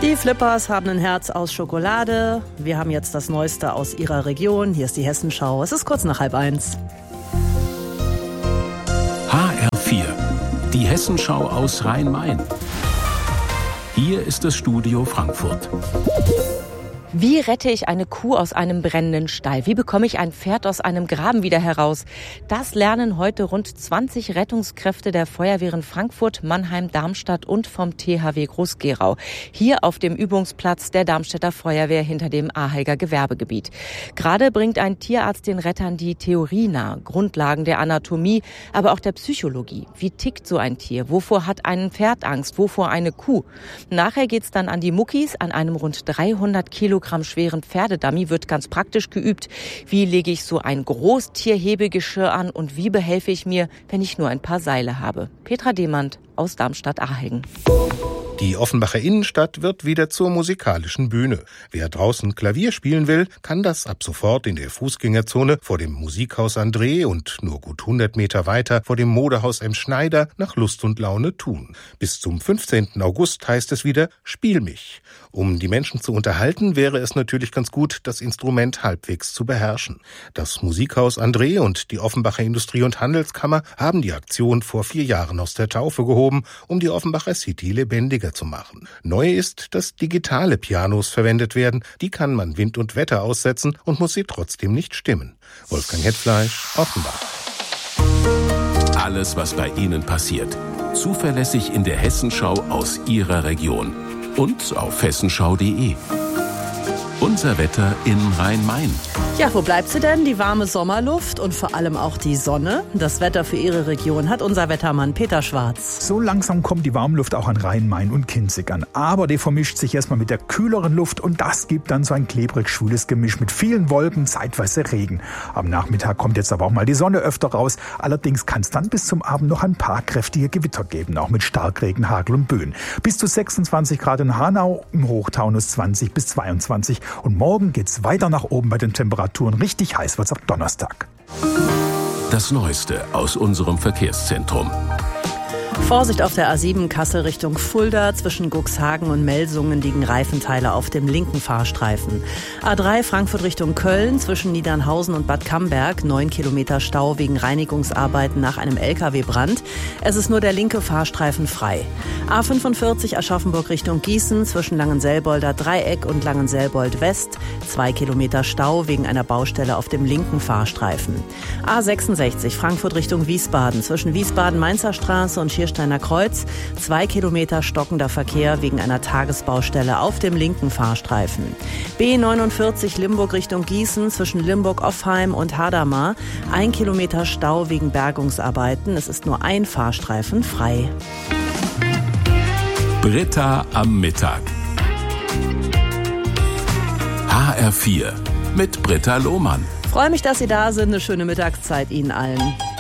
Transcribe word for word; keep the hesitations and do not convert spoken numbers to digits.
Die Flippers haben ein Herz aus Schokolade. Wir haben jetzt das Neueste aus ihrer Region. Hier ist die Hessenschau. Es ist kurz nach halb eins. H R vier, die Hessenschau aus Rhein-Main. Hier ist das Studio Frankfurt. Wie rette ich eine Kuh aus einem brennenden Stall? Wie bekomme ich ein Pferd aus einem Graben wieder heraus? Das lernen heute rund zwanzig Rettungskräfte der Feuerwehren Frankfurt, Mannheim, Darmstadt und vom T H W Groß-Gerau. Hier auf dem Übungsplatz der Darmstädter Feuerwehr hinter dem Aheiger Gewerbegebiet. Gerade bringt ein Tierarzt den Rettern die Theorie nahe, Grundlagen der Anatomie, aber auch der Psychologie. Wie tickt so ein Tier? Wovor hat ein Pferd Angst? Wovor eine Kuh? Nachher geht's dann an die Muckis. An einem rund dreihundert Kilogramm schweren Pferdedummy wird ganz praktisch geübt. Wie lege ich so ein Großtierhebegeschirr an und wie behelfe ich mir, wenn ich nur ein paar Seile habe? Petra Demand aus Darmstadt-Aheigen. Die Offenbacher Innenstadt wird wieder zur musikalischen Bühne. Wer draußen Klavier spielen will, kann das ab sofort in der Fußgängerzone vor dem Musikhaus André und nur gut hundert Meter weiter vor dem Modehaus M. Schneider nach Lust und Laune tun. Bis zum fünfzehnten August heißt es wieder Spiel mich. Um die Menschen zu unterhalten, wäre es natürlich ganz gut, das Instrument halbwegs zu beherrschen. Das Musikhaus André und die Offenbacher Industrie- und Handelskammer haben die Aktion vor vier Jahren aus der Taufe gehoben, um die Offenbacher City lebendiger zu machen. Neu ist, dass digitale Pianos verwendet werden. Die kann man Wind und Wetter aussetzen und muss sie trotzdem nicht stimmen. Wolfgang Hetfleisch, Offenbach. Alles, was bei Ihnen passiert. Zuverlässig in der Hessenschau aus Ihrer Region. Und auf hessenschau punkt de. Unser Wetter in Rhein-Main. Ja, wo bleibt sie denn? Die warme Sommerluft und vor allem auch die Sonne. Das Wetter für Ihre Region hat unser Wettermann Peter Schwarz. So langsam kommt die Warmluft auch an Rhein-Main und Kinzig an. Aber die vermischt sich erstmal mit der kühleren Luft und das gibt dann so ein klebrig-schwüles Gemisch mit vielen Wolken, zeitweise Regen. Am Nachmittag kommt jetzt aber auch mal die Sonne öfter raus. Allerdings kann es dann bis zum Abend noch ein paar kräftige Gewitter geben, auch mit Starkregen, Hagel und Böen. Bis zu sechsundzwanzig Grad in Hanau, im Hochtaunus zwanzig bis zweiundzwanzig. Und morgen geht's weiter nach oben bei den Temperaturen. Richtig heiß wird's ab Donnerstag. Das Neueste aus unserem Verkehrszentrum. Vorsicht auf der A sieben Kassel Richtung Fulda. Zwischen Cuxhagen und Melsungen liegen Reifenteile auf dem linken Fahrstreifen. A drei Frankfurt Richtung Köln. Zwischen Niedernhausen und Bad Camberg. Neun Kilometer Stau wegen Reinigungsarbeiten nach einem L K W-Brand. Es ist nur der linke Fahrstreifen frei. A fünfundvierzig Aschaffenburg Richtung Gießen. Zwischen Langenselbolder Dreieck und Langenselbold West. Zwei Kilometer Stau wegen einer Baustelle auf dem linken Fahrstreifen. A sechsundsechzig Frankfurt Richtung Wiesbaden. Zwischen Wiesbaden-Mainzer Straße und Schiersteiner Kreuz. Zwei Kilometer stockender Verkehr wegen einer Tagesbaustelle auf dem linken Fahrstreifen. B neunundvierzig Limburg Richtung Gießen zwischen Limburg-Offheim und Hadamar. Ein Kilometer Stau wegen Bergungsarbeiten. Es ist nur ein Fahrstreifen frei. Britta am Mittag. H R vier mit Britta Lohmann. Freue mich, dass Sie da sind. Eine schöne Mittagszeit Ihnen allen.